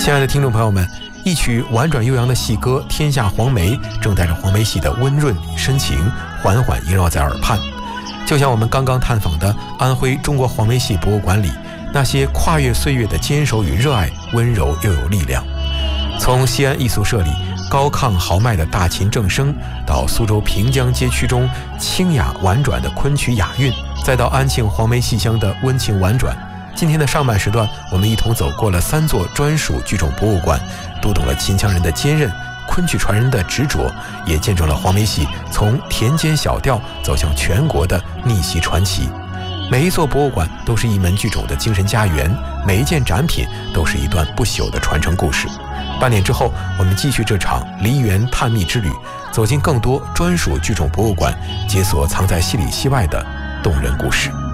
亲爱的听众朋友们，一曲婉转悠扬的戏歌《天下黄梅》正带着黄梅戏的温润与深情缓缓萦绕在耳畔。就像我们刚刚探访的安徽中国黄梅戏博物馆里那些跨越岁月的坚守与热爱，温柔又有力量。从西安艺术社里高亢豪迈的大琴正声，到苏州平江街区中清雅婉转的昆曲雅韵，再到安庆黄梅戏腔的温情婉转。今天的上半时段，我们一同走过了3座专属剧种博物馆，读懂了秦腔人的坚韧，昆曲传人的执着，也见证了黄梅戏从田间小调走向全国的逆袭传奇。每一座博物馆都是一门剧种的精神家园，每一件展品都是一段不朽的传承故事。半点之后，我们继续这场梨园探秘之旅，走进更多专属剧种博物馆，解锁藏在戏里戏外的动人故事。